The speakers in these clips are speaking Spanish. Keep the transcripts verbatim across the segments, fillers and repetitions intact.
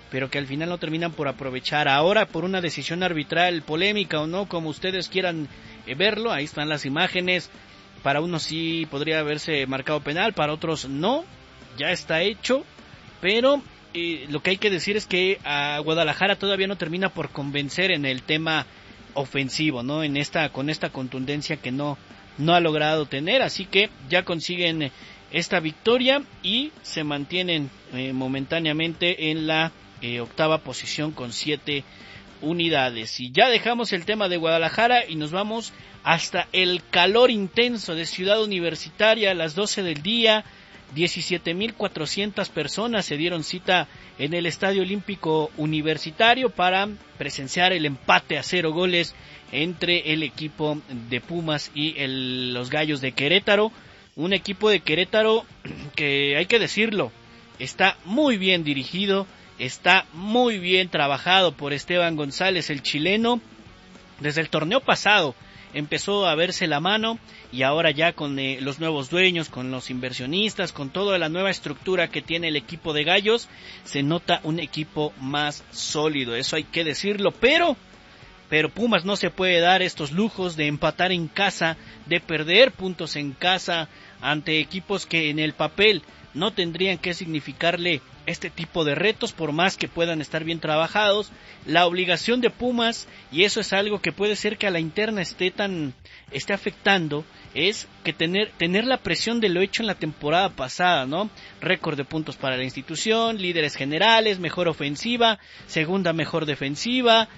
pero que al final no terminan por aprovechar. Ahora por una decisión arbitral polémica o no, como ustedes quieran eh, verlo, ahí están las imágenes. Para unos sí podría haberse marcado penal, para otros no, ya está hecho, pero eh, lo que hay que decir es que a Guadalajara todavía no termina por convencer en el tema ofensivo, ¿no? En esta, con esta contundencia que no, no ha logrado tener, así que ya consiguen esta victoria y se mantienen eh, momentáneamente en la eh, octava posición con siete unidades. Y ya dejamos el tema de Guadalajara y nos vamos hasta el calor intenso de Ciudad Universitaria a las doce del día. diecisiete mil cuatrocientas personas se dieron cita en el Estadio Olímpico Universitario para presenciar el empate a cero goles entre el equipo de Pumas y el, los Gallos de Querétaro. Un equipo de Querétaro que, hay que decirlo, está muy bien dirigido, está muy bien trabajado por Esteban González, el chileno. Desde el torneo pasado empezó a verse la mano y ahora ya con eh, los nuevos dueños, con los inversionistas, con toda la nueva estructura que tiene el equipo de Gallos, se nota un equipo más sólido, eso hay que decirlo, pero pero Pumas no se puede dar estos lujos de empatar en casa, de perder puntos en casa ante equipos que en el papel no tendrían que significarle este tipo de retos, por más que puedan estar bien trabajados. La obligación de Pumas, y eso es algo que puede ser que a la interna esté tan esté afectando, es que tener tener la presión de lo hecho en la temporada pasada, ¿no? Récord de puntos para la institución, líderes generales, mejor ofensiva, segunda mejor defensiva,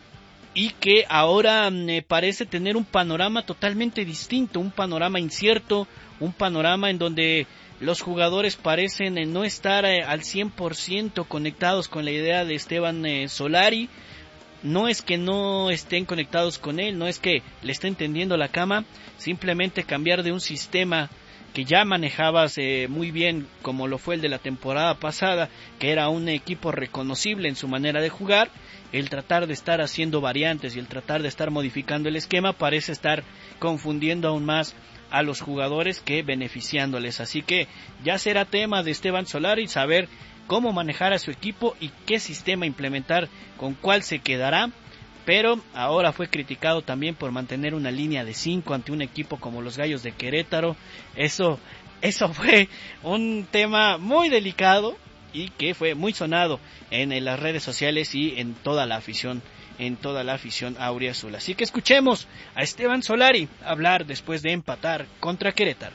y que ahora me parece tener un panorama totalmente distinto, un panorama incierto, un panorama en donde los jugadores parecen eh, no estar eh, al cien por ciento conectados con la idea de Esteban eh, Solari. No es que no estén conectados con él, no es que le estén tendiendo la cama, simplemente cambiar de un sistema que ya manejabas eh, muy bien, como lo fue el de la temporada pasada, que era un equipo reconocible en su manera de jugar. El tratar de estar haciendo variantes y el tratar de estar modificando el esquema parece estar confundiendo aún más a los jugadores que beneficiándoles. Así que ya será tema de Esteban Solari saber cómo manejar a su equipo y qué sistema implementar, con cuál se quedará. Pero ahora fue criticado también por mantener una línea de cinco ante un equipo como los Gallos de Querétaro. Eso, eso fue un tema muy delicado y que fue muy sonado en las redes sociales y en toda la afición, en toda la afición auriazul. Así que escuchemos a Esteban Solari hablar después de empatar contra Querétaro.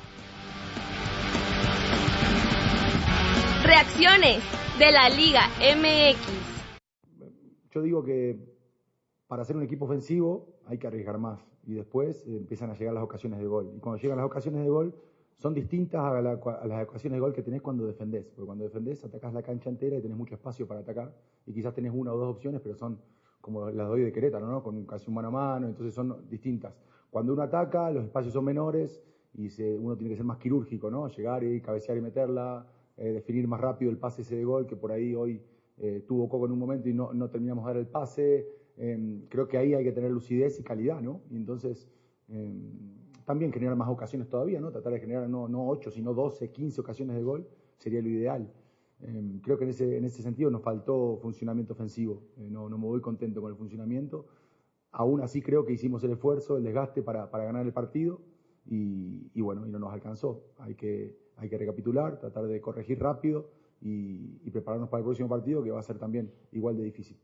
Reacciones de la Liga M X. Yo digo que para ser un equipo ofensivo hay que arriesgar más y después eh, empiezan a llegar las ocasiones de gol. Y cuando llegan las ocasiones de gol son distintas a, la, a las ocasiones de gol que tenés cuando defendés. Porque cuando defendés atacás la cancha entera y tenés mucho espacio para atacar y quizás tenés una o dos opciones, pero son como las de hoy de Querétaro, ¿no? Con casi un mano a mano, entonces son distintas. Cuando uno ataca, los espacios son menores y se, uno tiene que ser más quirúrgico, ¿no? Llegar y cabecear y meterla, eh, definir más rápido el pase ese de gol que por ahí hoy eh, tuvo Coco en un momento y no, no terminamos de dar el pase. Eh, creo que ahí hay que tener lucidez y calidad, ¿no? Y entonces eh, también generar más ocasiones todavía, ¿no? Tratar de generar no, no ocho, sino doce, quince ocasiones de gol sería lo ideal. Eh, creo que en ese, en ese sentido nos faltó funcionamiento ofensivo. Eh, no, no me voy contento con el funcionamiento. Aún así creo que hicimos el esfuerzo, el desgaste para, para ganar el partido y, y bueno, y no nos alcanzó. Hay que, hay que recapitular, tratar de corregir rápido y, y prepararnos para el próximo partido, que va a ser también igual de difícil.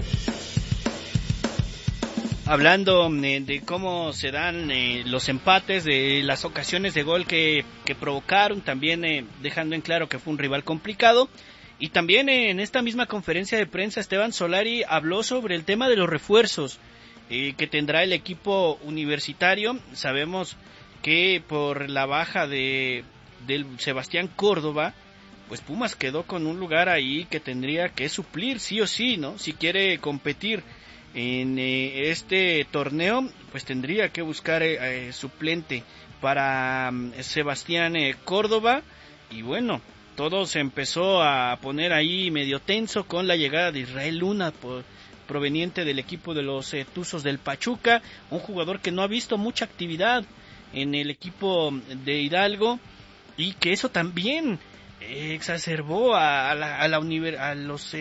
Hablando eh, de cómo se dan eh, los empates, de las ocasiones de gol que, que provocaron, también eh, dejando en claro que fue un rival complicado. Y también eh, en esta misma conferencia de prensa Esteban Solari habló sobre el tema de los refuerzos eh, que tendrá el equipo universitario. Sabemos que por la baja de del Sebastián Córdoba, pues Pumas quedó con un lugar ahí que tendría que suplir sí o sí, ¿no? Si quiere competir en eh, este torneo, pues tendría que buscar eh, suplente para um, Sebastián eh, Córdoba. Y bueno, todo se empezó a poner ahí medio tenso con la llegada de Israel Luna, por, proveniente del equipo de los eh, Tuzos del Pachuca, un jugador que no ha visto mucha actividad en el equipo de Hidalgo y que eso también eh, exacerbó a, a, la, a, la univer- a los